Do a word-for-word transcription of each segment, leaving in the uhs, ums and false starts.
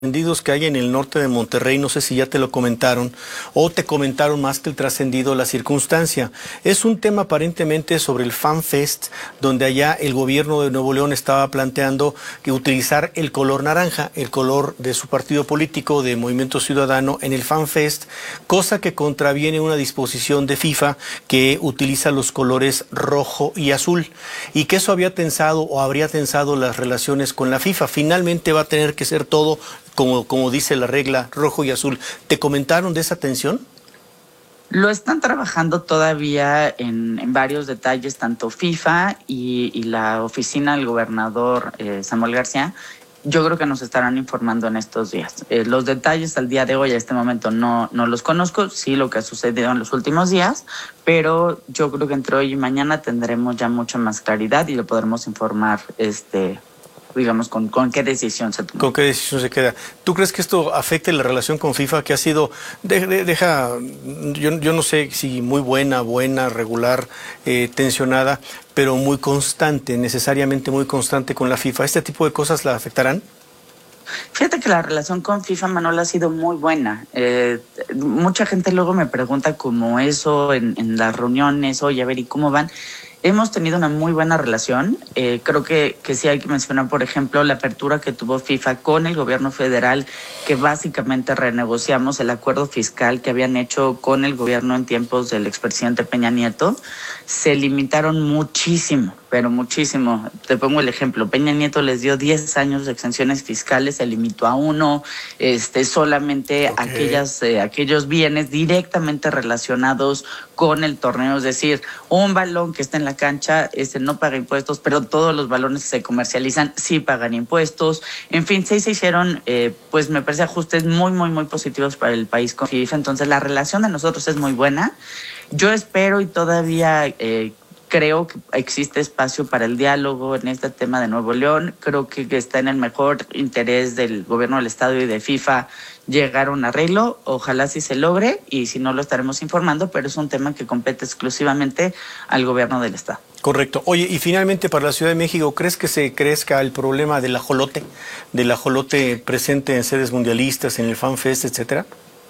trascendidos que hay en el norte de Monterrey, no sé si ya te lo comentaron o te comentaron más que el trascendido la circunstancia. Es un tema aparentemente sobre el Fan Fest, donde allá el gobierno de Nuevo León estaba planteando que utilizar el color naranja, el color de su partido político, de Movimiento Ciudadano, en el Fan Fest, cosa que contraviene una disposición de FIFA que utiliza los colores rojo y azul, y que eso había tensado o habría tensado las relaciones con la FIFA. Finalmente va a tener que ser todo Como, como dice la regla, rojo y azul. ¿Te comentaron de esa tensión? Lo están trabajando todavía en, en varios detalles, tanto FIFA y, y la oficina del gobernador eh, Samuel García. Yo creo que nos estarán informando en estos días. Eh, los detalles al día de hoy, a este momento, no, no los conozco, sí lo que ha sucedido en los últimos días, pero yo creo que entre hoy y mañana tendremos ya mucha más claridad y lo podremos informar este digamos, con, con qué decisión se toma. ¿Con qué decisión se queda? ¿Tú crees que esto afecte la relación con FIFA, que ha sido, de, de, deja, yo, yo no sé si muy buena, buena, regular, eh, tensionada, pero muy constante, necesariamente muy constante con la FIFA? ¿Este tipo de cosas la afectarán? Fíjate que la relación con FIFA, Manuel, ha sido muy buena. Eh, mucha gente luego me pregunta cómo eso en, en las reuniones, oye, a ver, ¿y cómo van? Hemos tenido una muy buena relación. Eh, creo que, que sí hay que mencionar, por ejemplo, la apertura que tuvo FIFA con el gobierno federal, que básicamente renegociamos el acuerdo fiscal que habían hecho con el gobierno en tiempos del expresidente Peña Nieto. Se limitaron muchísimo, pero muchísimo. Te pongo el ejemplo. Peña Nieto les dio diez años de exenciones fiscales, se limitó a uno, este, solamente okay. aquellas, eh, aquellos bienes directamente relacionados con el torneo, es decir, un balón que está en la cancha este no paga impuestos, pero todos los balones que se comercializan sí pagan impuestos. En fin, sí se hicieron, eh, pues me parece, ajustes muy, muy, muy positivos para el país con FIFA. Entonces, la relación de nosotros es muy buena. Yo espero y todavía eh, creo que existe espacio para el diálogo en este tema de Nuevo León. Creo que está en el mejor interés del gobierno del estado y de FIFA llegar a un arreglo. Ojalá sí se logre, y si no lo estaremos informando, pero es un tema que compete exclusivamente al gobierno del estado. Correcto. Oye, y finalmente para la Ciudad de México, ¿crees que se crezca el problema del ajolote, del ajolote presente en sedes mundialistas, en el Fan Fest, etcétera?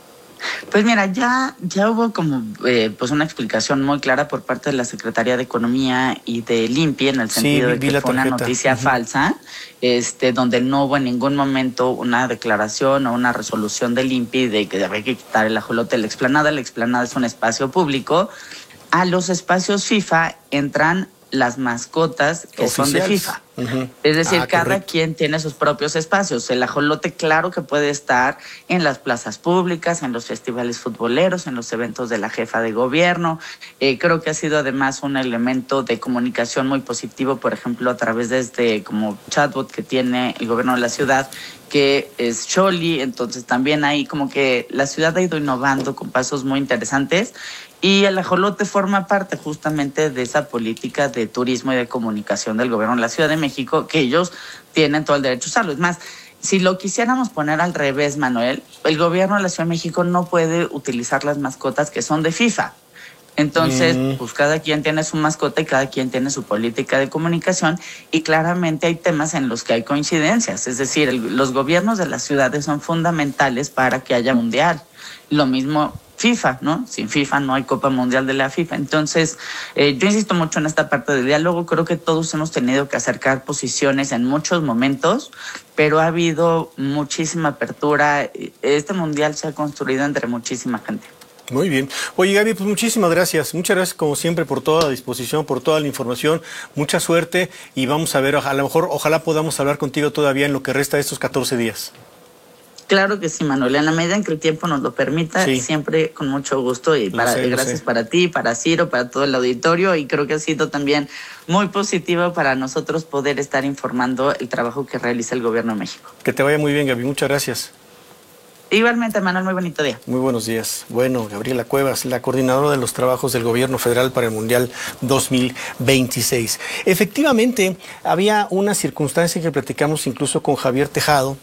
Pues mira, ya, ya hubo como eh, pues una explicación muy clara por parte de la Secretaría de Economía y de Limpi, en el sentido sí, de que fue una noticia uh-huh. falsa, este, donde no hubo en ningún momento una declaración o una resolución de Limpi de que había que quitar el ajolote de la explanada. La explanada es un espacio público. A los espacios FIFA entran las mascotas que Oficiales. son de FIFA. Uh-huh. Es decir, ah, cada correcto. quien tiene sus propios espacios. El ajolote, claro que puede estar en las plazas públicas, en los festivales futboleros, en los eventos de la jefa de gobierno. Eh, creo que ha sido además un elemento de comunicación muy positivo, por ejemplo, a través de este como chatbot que tiene el gobierno de la ciudad, que es Xoli. Entonces también ahí como que la ciudad ha ido innovando con pasos muy interesantes. Y el ajolote forma parte justamente de esa política de turismo y de comunicación del gobierno de la Ciudad de México, que ellos tienen todo el derecho a usarlo. Es más, si lo quisiéramos poner al revés, Manuel, el gobierno de la Ciudad de México no puede utilizar las mascotas que son de FIFA. Entonces, mm. pues cada quien tiene su mascota y cada quien tiene su política de comunicación, y claramente hay temas en los que hay coincidencias. Es decir, el, los gobiernos de las ciudades son fundamentales para que haya mundial. Lo mismo FIFA, ¿no? Sin FIFA no hay Copa Mundial de la FIFA. Entonces, eh, yo insisto mucho en esta parte del diálogo. Creo que todos hemos tenido que acercar posiciones en muchos momentos, pero ha habido muchísima apertura. Este Mundial se ha construido entre muchísima gente. Muy bien. Oye, Gaby, pues muchísimas gracias. Muchas gracias, como siempre, por toda la disposición, por toda la información. Mucha suerte, y vamos a ver, a lo mejor, ojalá podamos hablar contigo todavía en lo que resta de estos catorce días. Claro que sí, Manuel. En la medida en que el tiempo nos lo permita, sí. siempre con mucho gusto. Y para, sé, gracias sé. para ti, para Ciro, para todo el auditorio. Y creo que ha sido también muy positivo para nosotros poder estar informando el trabajo que realiza el Gobierno de México. Que te vaya muy bien, Gaby. Muchas gracias. Igualmente, Manuel, muy bonito día. Muy buenos días. Bueno, Gabriela Cuevas, la coordinadora de los trabajos del Gobierno Federal para el Mundial dos mil veintiséis. Efectivamente, había una circunstancia que platicamos incluso con Javier Tejado,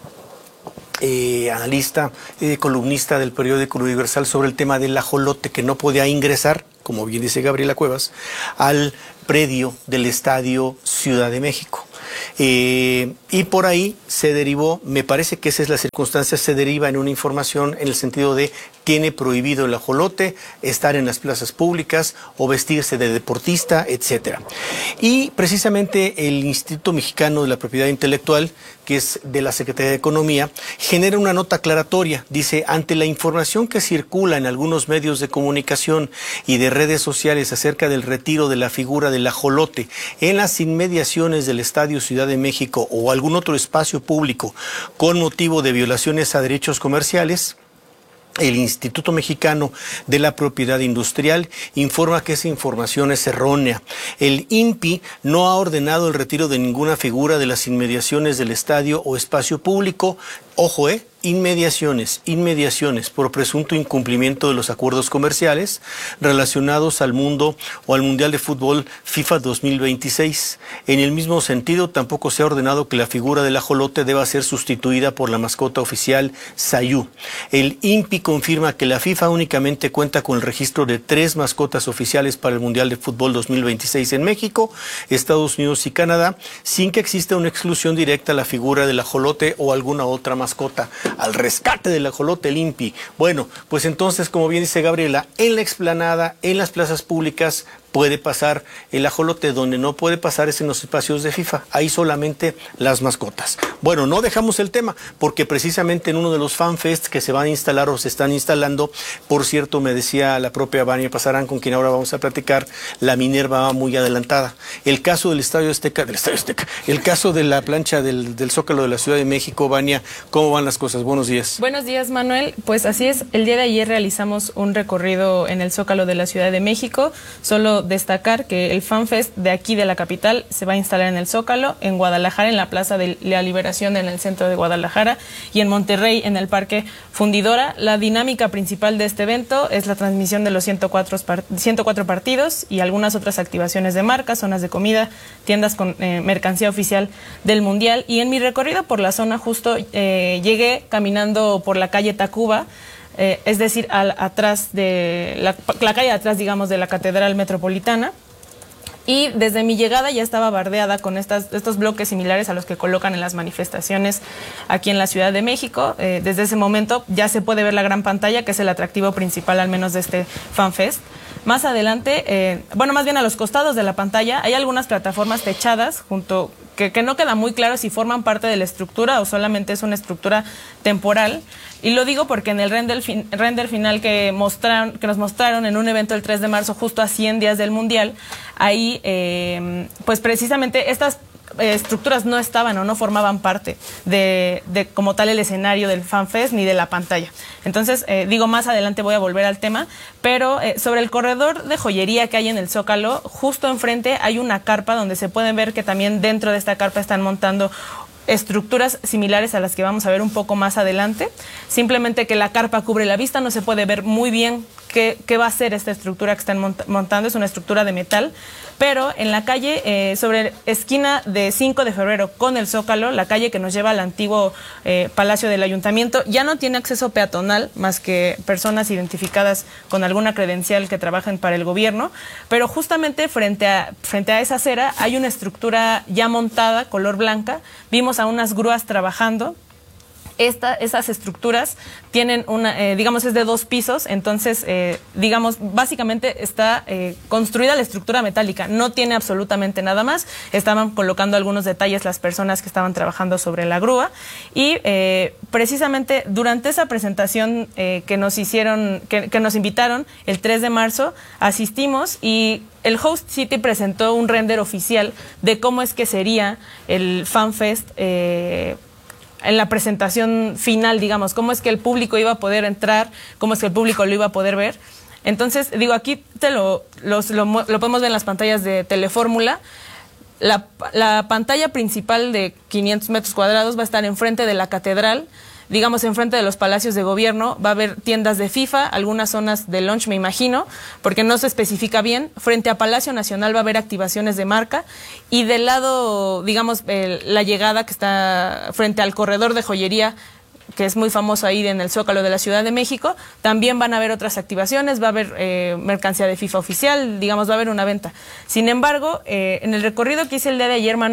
Eh, analista, eh, columnista del periódico Universal, sobre el tema del ajolote, que no podía ingresar, como bien dice Gabriela Cuevas, al predio del Estadio Ciudad de México. Eh, Y por ahí se derivó, me parece que esa es la circunstancia, se deriva en una información en el sentido de tiene prohibido el ajolote estar en las plazas públicas o vestirse de deportista, etcétera. Y precisamente el Instituto Mexicano de la Propiedad Intelectual, que es de la Secretaría de Economía, genera una nota aclaratoria. Dice, ante la información que circula en algunos medios de comunicación y de redes sociales acerca del retiro de la figura del ajolote en las inmediaciones del Estadio Ciudad de México o algún otro espacio público con motivo de violaciones a derechos comerciales, el Instituto Mexicano de la Propiedad Industrial informa que esa información es errónea. El I N P I no ha ordenado el retiro de ninguna figura de las inmediaciones del estadio o espacio público. Ojo, eh, inmediaciones, inmediaciones por presunto incumplimiento de los acuerdos comerciales relacionados al mundo o al Mundial de Fútbol FIFA dos mil veintiséis. En el mismo sentido, tampoco se ha ordenado que la figura del ajolote deba ser sustituida por la mascota oficial Sayú. El I N P I confirma que la FIFA únicamente cuenta con el registro de tres mascotas oficiales para el Mundial de Fútbol dos mil veintiséis en México, Estados Unidos y Canadá, sin que exista una exclusión directa a la figura del ajolote o alguna otra mascota. Al rescate del ajolote, el I N P I. Bueno, pues entonces, como bien dice Gabriela, en la explanada, en las plazas públicas, puede pasar el ajolote. Donde no puede pasar es en los espacios de FIFA. Ahí solamente las mascotas. Bueno, no dejamos el tema, porque precisamente en uno de los fanfests que se van a instalar o se están instalando, por cierto, me decía la propia Vania Pasarán, con quien ahora vamos a platicar, la Minerva va muy adelantada. El caso del Estadio Azteca, del Estadio Azteca, el caso de la plancha del, del Zócalo de la Ciudad de México, Vania, ¿cómo van las cosas? Buenos días. Buenos días, Manuel. Pues así es, el día de ayer realizamos un recorrido en el Zócalo de la Ciudad de México. Solo destacar que el FanFest de aquí de la capital se va a instalar en el Zócalo, en Guadalajara, en la Plaza de la Liberación en el centro de Guadalajara, y en Monterrey, en el Parque Fundidora. La dinámica principal de este evento es la transmisión de los ciento cuatro, ciento cuatro partidos y algunas otras activaciones de marcas, zonas de comida, tiendas con eh, mercancía oficial del Mundial. Y en mi recorrido por la zona justo eh, llegué caminando por la calle Tacuba, Eh, es decir, al, atrás de la, la calle atrás, digamos, de la Catedral Metropolitana. Y desde mi llegada ya estaba bardeada con estas, estos bloques similares a los que colocan en las manifestaciones aquí en la Ciudad de México. Eh, desde ese momento ya se puede ver la gran pantalla, que es el atractivo principal, al menos de este FanFest. Más adelante, eh, bueno, más bien a los costados de la pantalla, hay algunas plataformas techadas junto que, que no queda muy claro si forman parte de la estructura o solamente es una estructura temporal. Y lo digo porque en el render, fin, render final que, mostraron, que nos mostraron en un evento el tres de marzo, justo a cien días del Mundial, ahí eh, pues precisamente estas eh, estructuras no estaban o no formaban parte de, de como tal el escenario del FanFest ni de la pantalla. Entonces, eh, digo, más adelante voy a volver al tema, pero eh, sobre el corredor de joyería que hay en el Zócalo, justo enfrente hay una carpa donde se pueden ver que también dentro de esta carpa están montando estructuras similares a las que vamos a ver un poco más adelante. Simplemente que la carpa cubre la vista, no se puede ver muy bien qué, qué va a ser esta estructura que están mont montando, es una estructura de metal, pero en la calle, eh, sobre esquina de cinco de febrero con el Zócalo, la calle que nos lleva al antiguo eh, Palacio del Ayuntamiento, ya no tiene acceso peatonal, más que personas identificadas con alguna credencial que trabajen para el gobierno, pero justamente frente a, frente a esa acera hay una estructura ya montada, color blanca. Vimos a unas grúas trabajando. Esta, esas estructuras tienen una, eh, digamos, es de dos pisos, entonces, eh, digamos, básicamente está eh, construida la estructura metálica, no tiene absolutamente nada más. Estaban colocando algunos detalles las personas que estaban trabajando sobre la grúa y eh, precisamente durante esa presentación eh, que nos hicieron, que, que nos invitaron el tres de marzo, asistimos y el Host City presentó un render oficial de cómo es que sería el FanFest eh, en la presentación final, digamos, cómo es que el público iba a poder entrar, cómo es que el público lo iba a poder ver. Entonces, digo, aquí te lo, los, lo, lo podemos ver en las pantallas de Telefórmula. La, la pantalla principal de quinientos metros cuadrados va a estar enfrente de la catedral, digamos, enfrente de los palacios de gobierno. Va a haber tiendas de FIFA, algunas zonas de lunch, me imagino, porque no se especifica bien. Frente a Palacio Nacional va a haber activaciones de marca y del lado, digamos, eh, la llegada que está frente al corredor de joyería, que es muy famoso ahí en el Zócalo de la Ciudad de México, también van a haber otras activaciones, va a haber eh, mercancía de FIFA oficial, digamos, va a haber una venta. Sin embargo, eh, en el recorrido que hice el día de ayer, Manuel,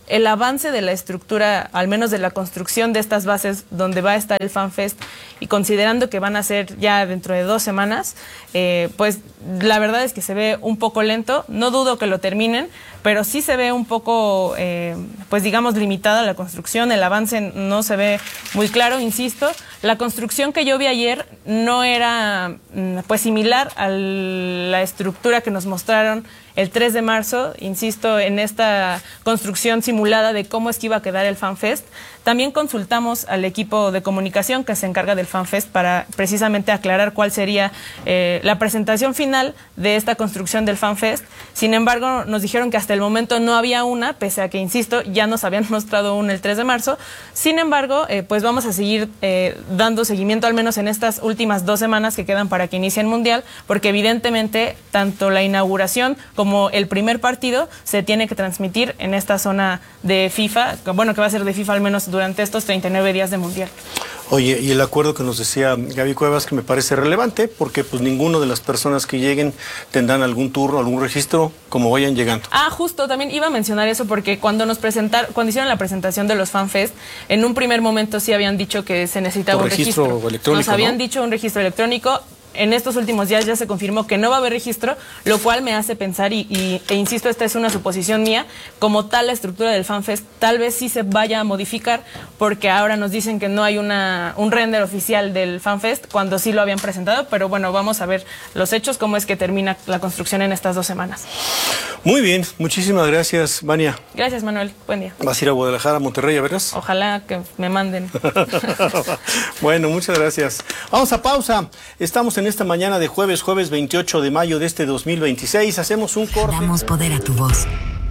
el avance de la estructura, al menos de la construcción de estas bases donde va a estar el FanFest, y considerando que van a ser ya dentro de dos semanas, eh, pues la verdad es que se ve un poco lento. No dudo que lo terminen, pero sí se ve un poco, eh, pues digamos, limitada la construcción. El avance no se ve muy claro, insisto. La construcción que yo vi ayer no era pues similar a la estructura que nos mostraron el tres de marzo, insisto, en esta construcción simulada de cómo es que iba a quedar el FanFest. También consultamos al equipo de comunicación que se encarga del FanFest para precisamente aclarar cuál sería eh, la presentación final de esta construcción del FanFest. Sin embargo, nos dijeron que hasta el momento no había una, pese a que, insisto, ya nos habían mostrado una el tres de marzo. Sin embargo, eh, pues vamos a seguir eh, dando seguimiento, al menos en estas últimas dos semanas que quedan para que inicie el Mundial, porque evidentemente tanto la inauguración como el primer partido se tiene que transmitir en esta zona de FIFA, bueno, que va a ser de FIFA al menos durante estos treinta y nueve días de Mundial. Oye, y el acuerdo que nos decía Gaby Cuevas, que me parece relevante, porque pues ninguno de las personas que lleguen tendrán algún turno, algún registro, como vayan llegando. Ah, justo, también iba a mencionar eso, porque cuando nos presentaron, cuando hicieron la presentación de los FanFest, en un primer momento sí habían dicho que se necesitaba un registro. registro electrónico, Nos habían ¿no? dicho un registro electrónico. En estos últimos días ya se confirmó que no va a haber registro, lo cual me hace pensar, y, y e insisto, esta es una suposición mía, como tal la estructura del FanFest tal vez sí se vaya a modificar, porque ahora nos dicen que no hay una un render oficial del FanFest, cuando sí lo habían presentado, pero bueno, vamos a ver los hechos, cómo es que termina la construcción en estas dos semanas. Muy bien, muchísimas gracias, Vania. Gracias, Manuel, buen día. ¿Vas a ir a Guadalajara, a Monterrey, a verás? Ojalá que me manden. Bueno, muchas gracias. Vamos a pausa. Estamos en esta mañana de jueves, jueves veintiocho de mayo de este dos mil veintiséis. Hacemos un corte. Damos poder a tu voz.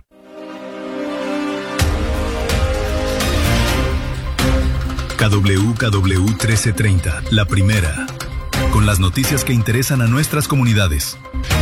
K W K W trece treinta, la primera. Con las noticias que interesan a nuestras comunidades.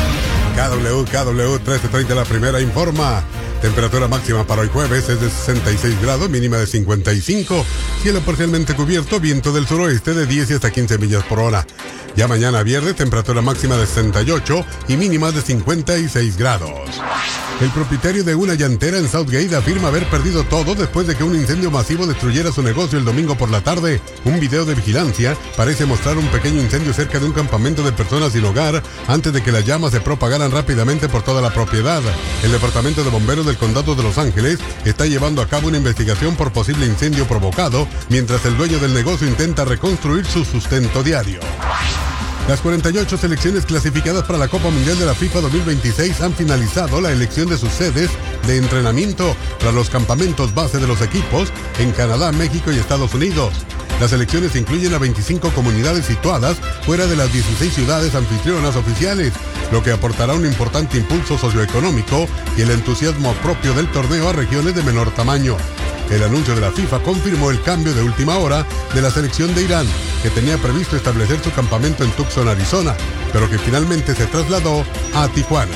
K W K W trece treinta, la primera, informa. Temperatura máxima para hoy jueves es de sesenta y seis grados, mínima de cincuenta y cinco. Cielo parcialmente cubierto, viento del suroeste de diez y hasta quince millas por hora. Ya mañana viernes, temperatura máxima de sesenta y ocho y mínima de cincuenta y seis grados. El propietario de una llantera en Southgate afirma haber perdido todo después de que un incendio masivo destruyera su negocio el domingo por la tarde. Un video de vigilancia parece mostrar un pequeño incendio cerca de un campamento de personas sin hogar antes de que las llamas se propagaran rápidamente por toda la propiedad. El Departamento de Bomberos del Condado de Los Ángeles está llevando a cabo una investigación por posible incendio provocado, mientras el dueño del negocio intenta reconstruir su sustento diario. Las cuarenta y ocho selecciones clasificadas para la Copa Mundial de la FIFA dos mil veintiséis han finalizado la elección de sus sedes de entrenamiento para los campamentos base de los equipos en Canadá, México y Estados Unidos. Las elecciones incluyen a veinticinco comunidades situadas fuera de las dieciséis ciudades anfitrionas oficiales, lo que aportará un importante impulso socioeconómico y el entusiasmo propio del torneo a regiones de menor tamaño. El anuncio de la FIFA confirmó el cambio de última hora de la selección de Irán, que tenía previsto establecer su campamento en Tucson, Arizona, pero que finalmente se trasladó a Tijuana.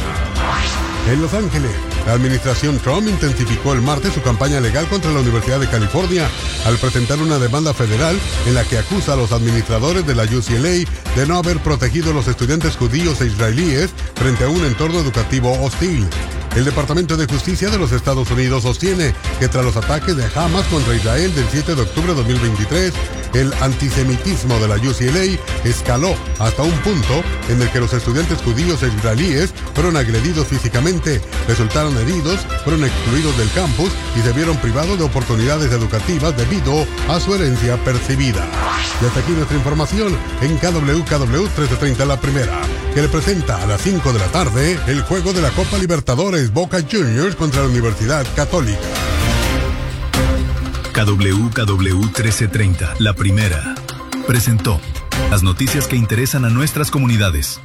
En Los Ángeles, la administración Trump intensificó el martes su campaña legal contra la Universidad de California al presentar una demanda federal en la que acusa a los administradores de la U C L A de no haber protegido a los estudiantes judíos e israelíes frente a un entorno educativo hostil. El Departamento de Justicia de los Estados Unidos sostiene que tras los ataques de Hamas contra Israel del siete de octubre de dos mil veintitrés, el antisemitismo de la U C L A escaló hasta un punto en el que los estudiantes judíos e israelíes fueron agredidos físicamente, resultaron heridos, fueron excluidos del campus y se vieron privados de oportunidades educativas debido a su herencia percibida. Y hasta aquí nuestra información en K W K W trece treinta, la primera, que le presenta a las cinco de la tarde el juego de la Copa Libertadores Boca Juniors contra la Universidad Católica. K W K W trece treinta, la primera, presentó las noticias que interesan a nuestras comunidades.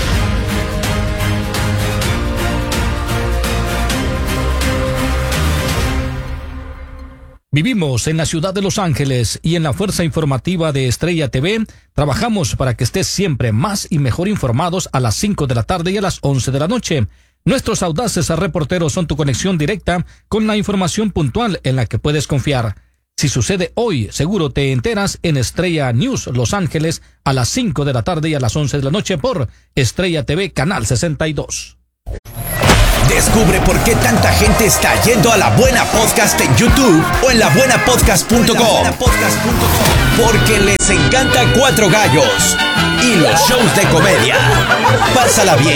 Vivimos en la ciudad de Los Ángeles y en la fuerza informativa de Estrella T V trabajamos para que estés siempre más y mejor informados a las cinco de la tarde y a las once de la noche. Nuestros audaces reporteros son tu conexión directa con la información puntual en la que puedes confiar. Si sucede hoy, seguro te enteras en Estrella News Los Ángeles a las cinco de la tarde y a las once de la noche por Estrella T V Canal sesenta y dos. Descubre por qué tanta gente está yendo a La Buena Podcast en YouTube o en la buena podcast punto com. Porque les encanta Cuatro Gallos y los shows de comedia. Pásala bien,